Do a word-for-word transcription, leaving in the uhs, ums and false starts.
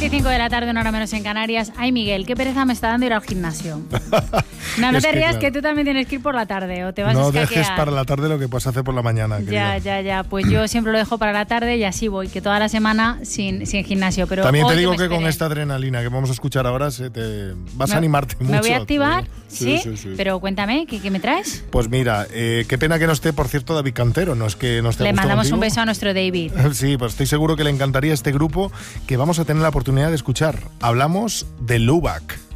y cinco de la tarde, una hora menos en Canarias. Ay, Miguel, qué pereza me está dando ir al gimnasio. No, no Es te que, rías, claro, que tú también tienes que ir por la tarde o te vas a no escaquear. dejes para la tarde lo que puedes hacer por la mañana, querida. Ya, ya, ya. Pues yo siempre lo dejo para la tarde y así voy, que toda la semana sin, sin gimnasio. Pero También te hoy digo me que con esperé. esta adrenalina que vamos a escuchar ahora se te vas Me- a animarte mucho. Me voy a activar, Sí, ¿sí? sí, sí. Pero cuéntame, ¿qué, qué me traes? Pues mira, eh, qué pena que no esté, por cierto, David Cantero. No es que no esté Le a gusto mandamos un contigo. beso a nuestro David. Sí, pues estoy seguro que le encantaría este grupo que vamos a tener la oportunidad de escuchar. Hablamos de Lubac.